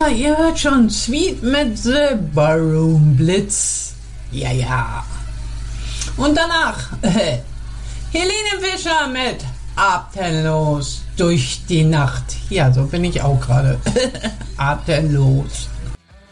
Ihr hört schon Sweet mit The Ballroom Blitz. Ja, ja. Und danach Helene Fischer mit Atemlos durch die Nacht. Ja, so bin ich auch gerade. Atemlos.